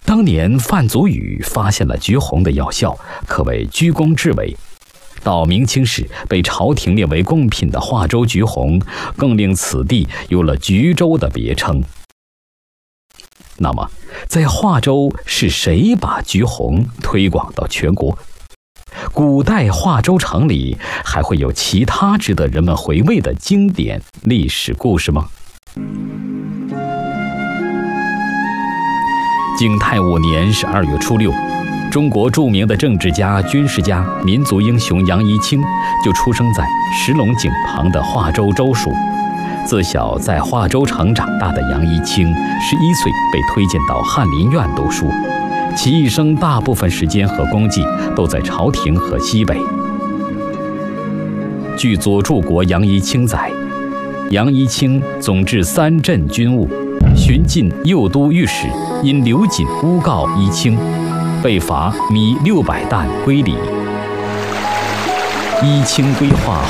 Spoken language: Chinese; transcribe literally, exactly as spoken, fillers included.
当年范祖禹发现了橘红的药效，可谓居功至伟。到明清时，被朝廷列为贡品的华州橘红，更令此地有了橘州的别称。那么，在华州是谁把橘红推广到全国？古代华州城里还会有其他值得人们回味的经典历史故事吗？景泰五年十二月初六，中国著名的政治家、军事家、民族英雄杨一清就出生在石龙井旁的华州州署。自小在华州城长大的杨一清，十一岁被推荐到翰林院读书，其一生大部分时间和功绩都在朝廷和西北。据左柱国杨一清载，杨一清总治三镇军务，巡禁右都御史因刘瑾诬告一清，被罚米六百担归里。一清规划